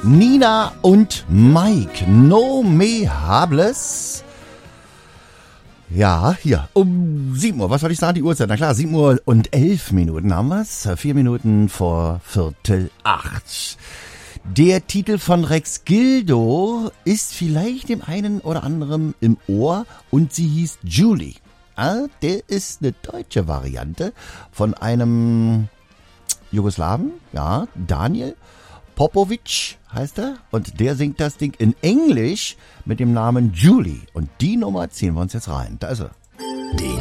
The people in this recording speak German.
Nina und Mike, No Me Hables. Ja, hier, um 7 Uhr, was soll ich sagen, die Uhrzeit? Na klar, 7 Uhr und 11 Minuten haben wir's. 4 Minuten vor 7:45. Der Titel von Rex Gildo ist vielleicht dem einen oder anderen im Ohr und sie hieß Julie. Der ist eine deutsche Variante von einem Jugoslawen, ja, Daniel Popovic heißt er, und der singt das Ding in Englisch mit dem Namen Julie. Und die Nummer ziehen wir uns jetzt rein. Da ist er.